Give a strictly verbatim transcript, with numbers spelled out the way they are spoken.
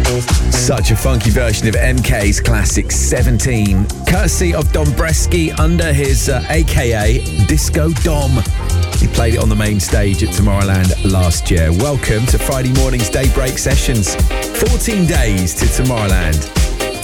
Such a funky version of M K's classic seventeen, courtesy of Dombresky under his uh, A K A Disco Dom. He played it on the main stage at Tomorrowland last year. Welcome to Friday morning's Daybreak Sessions. fourteen days to Tomorrowland.